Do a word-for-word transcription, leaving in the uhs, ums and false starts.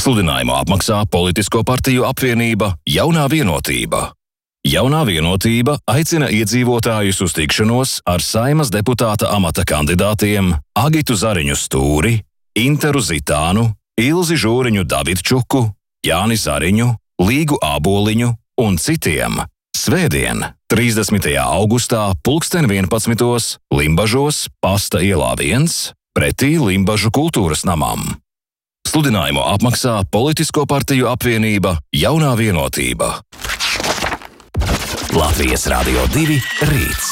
Sludinājumu apmaksā Politisko partiju apvienība Jaunā vienotība. Jaunā vienotība aicina iedzīvotājus uz tikšanos ar Saeimas deputāta amata kandidātiem Agitu Zariņu Stūri, Interu Zitānu, Ilzi Žūriņu Davidčuku, Jāni Zariņu, Līgu Āboliņu un citiem. Svētdien, trīsdesmitajā augustā, pulksten vienpadsmitos Limbažos, Pasta ielā viens, pretī Limbažu kultūras namam. Sludinājumu apmaksā Politisko partiju apvienība Jaunā vienotība. Latvijas Radio divi rīts.